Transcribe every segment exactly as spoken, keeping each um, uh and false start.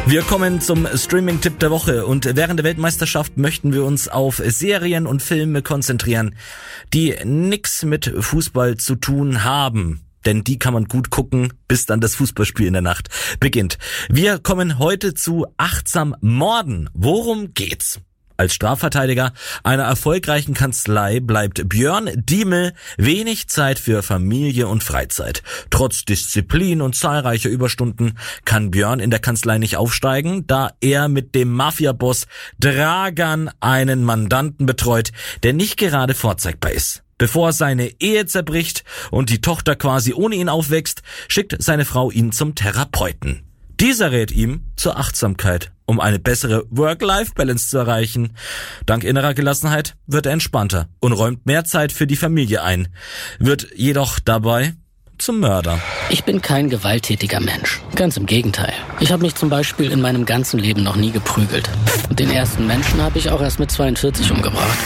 Wir kommen zum Streaming-Tipp der Woche und während der Weltmeisterschaft möchten wir uns auf Serien und Filme konzentrieren, die nix mit Fußball zu tun haben. Denn die kann man gut gucken, bis dann das Fußballspiel in der Nacht beginnt. Wir kommen heute zu Achtsam Morden. Worum geht's? Als Strafverteidiger einer erfolgreichen Kanzlei bleibt Björn Diemel wenig Zeit für Familie und Freizeit. Trotz Disziplin und zahlreicher Überstunden kann Björn in der Kanzlei nicht aufsteigen, da er mit dem Mafiaboss Dragan einen Mandanten betreut, der nicht gerade vorzeigbar ist. Bevor seine Ehe zerbricht und die Tochter quasi ohne ihn aufwächst, schickt seine Frau ihn zum Therapeuten. Dieser rät ihm zur Achtsamkeit, um eine bessere Work-Life-Balance zu erreichen. Dank innerer Gelassenheit wird er entspannter und räumt mehr Zeit für die Familie ein, wird jedoch dabei zum Mörder. Ich bin kein gewalttätiger Mensch. Ganz im Gegenteil. Ich habe mich zum Beispiel in meinem ganzen Leben noch nie geprügelt. Und den ersten Menschen habe ich auch erst mit zweiundvierzig umgebracht.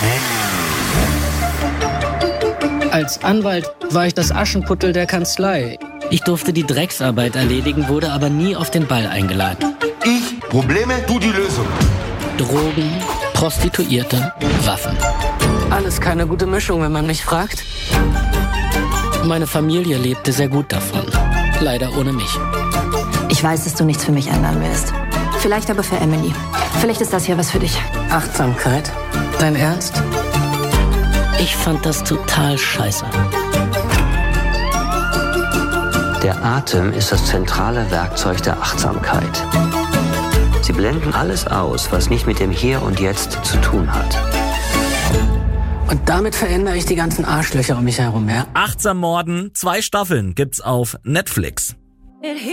Als Anwalt war ich das Aschenputtel der Kanzlei. Ich durfte die Drecksarbeit erledigen, wurde aber nie auf den Ball eingeladen. Ich, Probleme, du die Lösung. Drogen, Prostituierte, Waffen. Alles keine gute Mischung, wenn man mich fragt. Meine Familie lebte sehr gut davon. Leider ohne mich. Ich weiß, dass du nichts für mich ändern willst. Vielleicht aber für Emily. Vielleicht ist das hier was für dich. Achtsamkeit? Dein Ernst? Ich fand das total scheiße. Der Atem ist das zentrale Werkzeug der Achtsamkeit. Sie blenden alles aus, was nicht mit dem Hier und Jetzt zu tun hat. Und damit verändere ich die ganzen Arschlöcher um mich herum, ja? Achtsam Morden, zwei Staffeln gibt's auf Netflix.